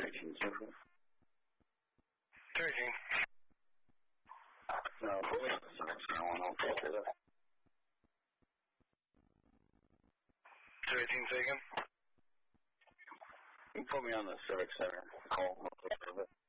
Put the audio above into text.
请接入。 这行。 不会往上走的。 这行 second. You put me on the civic center. Call service.